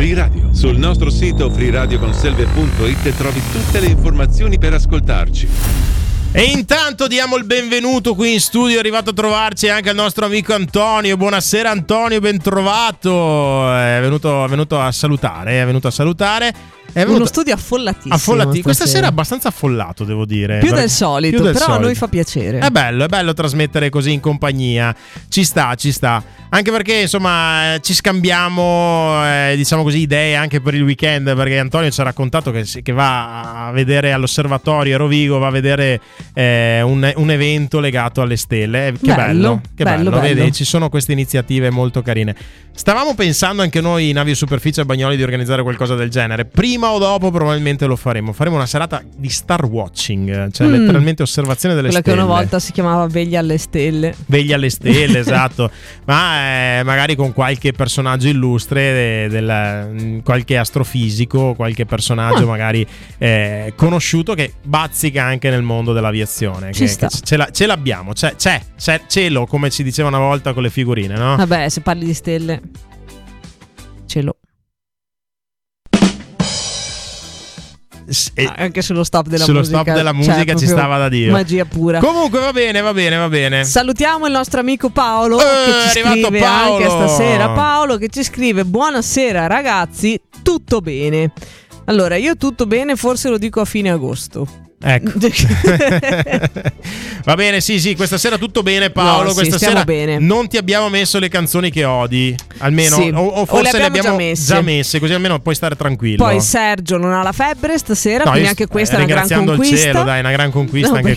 Free Radio. Sul nostro sito freeradioconselve.it trovi tutte le informazioni per ascoltarci. E intanto diamo il benvenuto qui in studio, è arrivato a trovarci anche il nostro amico Antonio. Buonasera Antonio, ben trovato. È venuto a salutare, Uno studio affollatissimo. Questa sera è abbastanza affollato, devo dire. Più del solito, però a noi fa piacere. È bello trasmettere così in compagnia. Ci sta. Anche perché, insomma, ci scambiamo, diciamo così, idee anche per il weekend. Perché Antonio ci ha raccontato che va a vedere all'osservatorio a Rovigo, va a vedere un evento legato alle stelle. Che bello. Vedi, ci sono queste iniziative molto carine. Stavamo pensando anche noi in Aviosuperficie a Bagnoli di organizzare qualcosa del genere. Prima o dopo probabilmente lo faremo. Faremo una serata di star watching, cioè letteralmente osservazione delle quella stelle. Quella che una volta si chiamava Veglia alle stelle. Veglia alle stelle, esatto. Ma magari con qualche personaggio illustre, qualche astrofisico, qualche personaggio magari conosciuto che bazzica anche nel mondo dell'aviazione. Ce l'abbiamo, c'è cielo, come ci diceva una volta con le figurine, no? Vabbè, se parli di stelle, cielo. Anche sullo stop della musica ci stava da dire. Magia pura. Comunque va bene. Salutiamo il nostro amico Paolo che ci scrive anche stasera. Paolo che ci scrive: buonasera ragazzi, tutto bene. Allora, io tutto bene forse lo dico a fine agosto. Ecco. Va bene, sì, questa sera tutto bene Paolo, questa sera bene. Non ti abbiamo messo le canzoni che odi, almeno sì. o forse le abbiamo già messe, così almeno puoi stare tranquillo. Poi Sergio non ha la febbre stasera, quindi anche questa è una gran conquista. Ringraziando il cielo, dai, una gran conquista anche